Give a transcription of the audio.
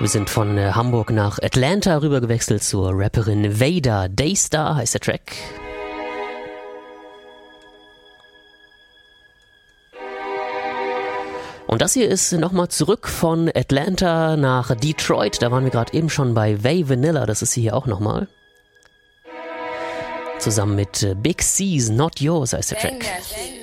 Wir sind von Hamburg nach Atlanta rüber gewechselt zur Rapperin Veda. Daystar heißt der Track. Und das hier ist nochmal zurück von Atlanta nach Detroit. Da waren wir gerade eben schon bei Vay Vanilla. Das ist sie hier auch nochmal. Zusammen mit Big C's Not Yours heißt der Track.